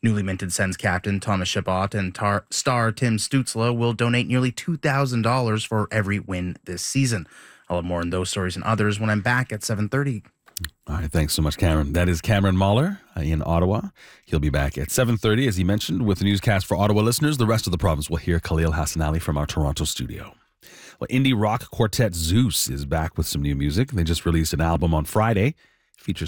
Newly minted Sens captain Thomas Chabot and star Tim Stützle will donate nearly $2,000 for every win this season. I'll have more on those stories and others when I'm back at 7:30. All right, thanks so much, Cameron. That is Cameron Mahler in Ottawa. He'll be back at 7:30, as he mentioned, with the newscast for Ottawa listeners. The rest of the province will hear Khalil Hassan Ali from our Toronto studio. Well, indie rock quartet Zeus is back with some new music. They just released an album on Friday. Features